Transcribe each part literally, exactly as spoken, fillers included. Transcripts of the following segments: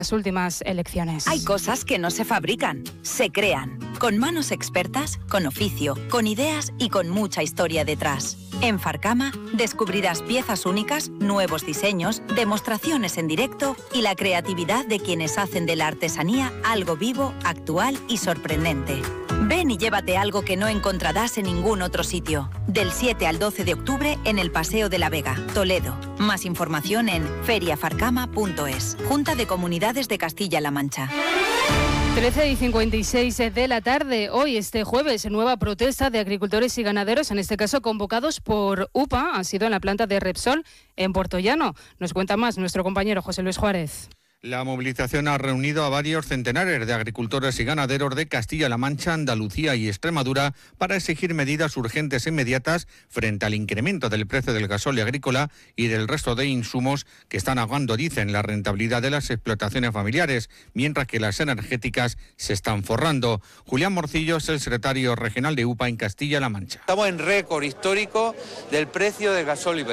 las últimas elecciones. Hay cosas que no se fabrican, se crean, con manos expertas, con oficio, con ideas y con mucha historia detrás. En Farcama descubrirás piezas únicas, nuevos diseños, demostraciones en directo y la creatividad de quienes hacen de la artesanía algo vivo, actual y sorprendente. Ven y llévate algo que no encontrarás en ningún otro sitio. Del siete al doce de octubre en el Paseo de la Vega, Toledo. Más información en feria farcama punto es. Junta de Comunidades de Castilla-La Mancha. trece y cincuenta y seis de la tarde, hoy este jueves, nueva protesta de agricultores y ganaderos, en este caso convocados por U P A, ha sido en la planta de Repsol en Puertollano. Nos cuenta más nuestro compañero José Luis Juárez. La movilización ha reunido a varios centenares de agricultores y ganaderos de Castilla-La Mancha, Andalucía y Extremadura para exigir medidas urgentes e inmediatas frente al incremento del precio del gasóleo agrícola y del resto de insumos que están ahogando, dicen, la rentabilidad de las explotaciones familiares, mientras que las energéticas se están forrando. Julián Morcillo es el secretario regional de U P A en Castilla-La Mancha. Estamos en récord histórico del precio del gasóleo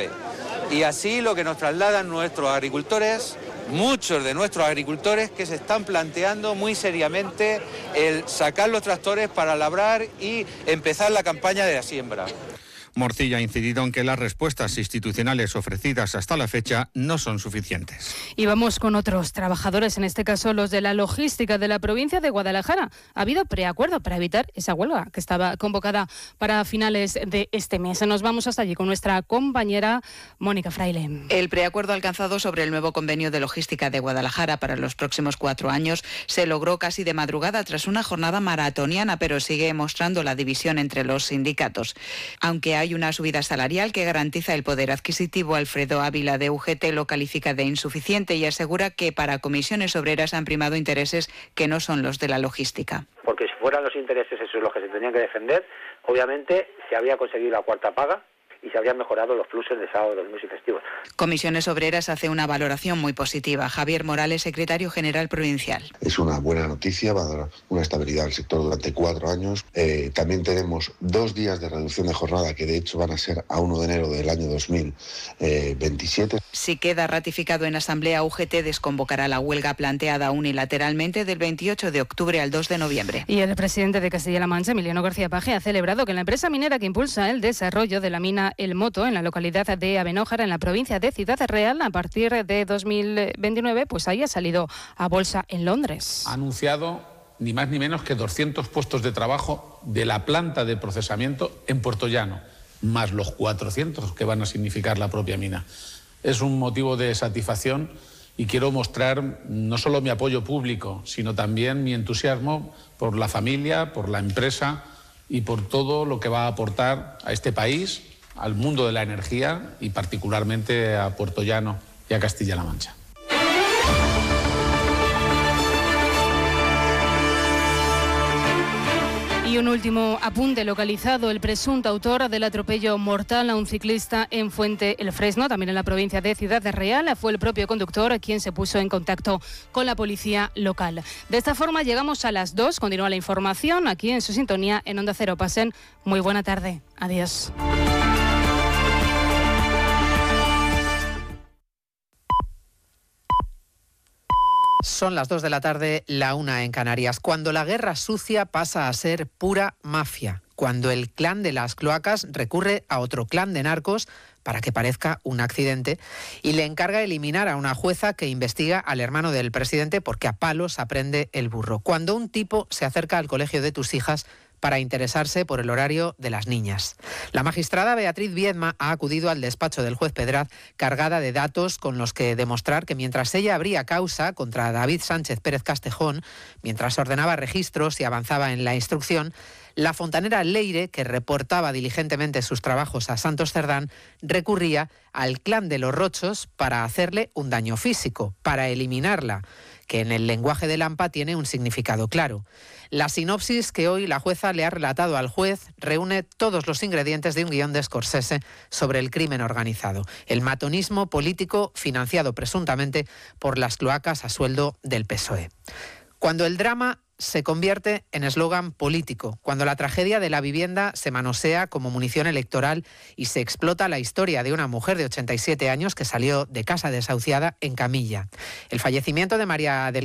y así lo que nos trasladan nuestros agricultores, muchos de nuestros agricultores que se están planteando muy seriamente el sacar los tractores para labrar y empezar la campaña de la siembra. Morcillo ha incidido en que las respuestas institucionales ofrecidas hasta la fecha no son suficientes. Y vamos con otros trabajadores, en este caso los de la logística de la provincia de Guadalajara. Ha habido preacuerdo para evitar esa huelga que estaba convocada para finales de este mes. Nos vamos hasta allí con nuestra compañera Mónica Fraile. El preacuerdo alcanzado sobre el nuevo convenio de logística de Guadalajara para los próximos cuatro años se logró casi de madrugada tras una jornada maratoniana, pero sigue mostrando la división entre los sindicatos. Aunque hay una subida salarial que garantiza el poder adquisitivo, Alfredo Ávila de U G T lo califica de insuficiente y asegura que para comisiones obreras han primado intereses que no son los de la logística. Porque si fueran los intereses esos los que se tenían que defender, obviamente se habría conseguido la cuarta paga y se habrían mejorado los pluses de sábado, domingos y festivos. Comisiones Obreras hace una valoración muy positiva. Javier Morales, secretario general provincial. Es una buena noticia, va a dar una estabilidad al sector durante cuatro años. Eh, también tenemos dos días de reducción de jornada que de hecho van a ser a uno de enero del año dos mil veintisiete. Si queda ratificado en Asamblea, U G T desconvocará la huelga planteada unilateralmente del veintiocho de octubre al dos de noviembre. Y el presidente de Castilla-La Mancha, Emiliano García Paje, ha celebrado que la empresa minera que impulsa el desarrollo de la mina El Moto en la localidad de Abenójar, en la provincia de Ciudad Real, a partir de dos mil veintinueve, pues haya salido a bolsa en Londres. Ha anunciado ni más ni menos que doscientos puestos de trabajo de la planta de procesamiento en Puertollano, más los cuatrocientos que van a significar la propia mina. Es un motivo de satisfacción y quiero mostrar no solo mi apoyo público, sino también mi entusiasmo por la familia, por la empresa y por todo lo que va a aportar a este país, al mundo de la energía y particularmente a Puertollano y a Castilla-La Mancha. Y un último apunte: localizado el presunto autor del atropello mortal a un ciclista en Fuente el Fresno, también en la provincia de Ciudad Real. Fue el propio conductor quien se puso en contacto con la policía local. De esta forma llegamos a las dos. Continúa la información aquí en su sintonía en Onda Cero. Pasen muy buena tarde. Adiós. Son las dos de la tarde, la una en Canarias. Cuando la guerra sucia pasa a ser pura mafia. Cuando el clan de las cloacas recurre a otro clan de narcos para que parezca un accidente y le encarga eliminar a una jueza que investiga al hermano del presidente porque a palos aprende el burro. Cuando un tipo se acerca al colegio de tus hijas para interesarse por el horario de las niñas. La magistrada Beatriz Viedma ha acudido al despacho del juez Pedraz cargada de datos con los que demostrar que mientras ella abría causa contra David Sánchez Pérez Castejón, mientras ordenaba registros y avanzaba en la instrucción, la fontanera Leire, que reportaba diligentemente sus trabajos a Santos Cerdán, recurría al clan de los Rochos para hacerle un daño físico, para eliminarla, que en el lenguaje de Lampa tiene un significado claro. La sinopsis que hoy la jueza le ha relatado al juez reúne todos los ingredientes de un guión de Scorsese sobre el crimen organizado, el matonismo político financiado presuntamente por las cloacas a sueldo del P S O E. Cuando el drama se convierte en eslogan político, cuando la tragedia de la vivienda se manosea como munición electoral y se explota la historia de una mujer de ochenta y siete años que salió de casa desahuciada en camilla. El fallecimiento de María del